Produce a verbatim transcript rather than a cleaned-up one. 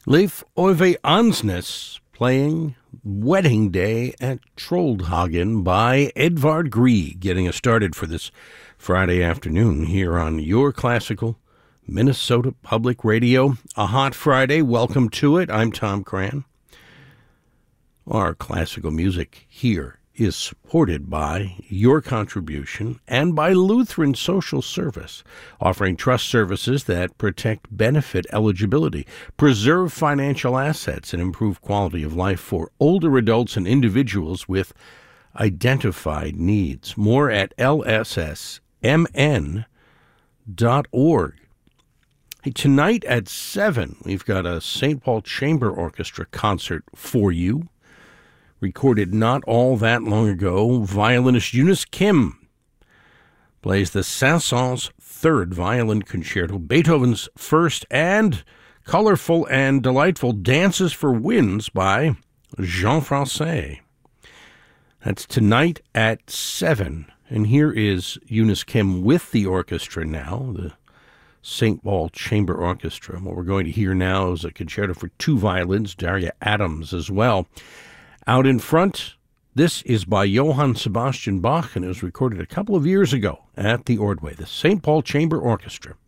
Leif Ove Ansnes playing Wedding Day at Troldhagen by Edvard Grieg, getting us started for this Friday afternoon here on your classical Minnesota Public Radio. A hot Friday. Welcome to it. I'm Tom Cran. Our classical music here is supported by your contribution and by Lutheran Social Service, offering trust services that protect benefit eligibility, preserve financial assets, and improve quality of life for older adults and individuals with identified needs. More at L S S M N dot org. Hey, tonight at seven, we've got a Saint Paul Chamber Orchestra concert for you. Recorded not all that long ago, violinist Eunice Kim plays the Saint-Saëns Third Violin Concerto, Beethoven's first and colorful and delightful Dances for Winds by Jean Francais. That's tonight at seven. And here is Eunice Kim with the orchestra now, the Saint Paul Chamber Orchestra. What we're going to hear now is a concerto for two violins, Daria Adams as well. Out in front, this is by Johann Sebastian Bach, and it was recorded a couple of years ago at the Ordway, the Saint Paul Chamber Orchestra.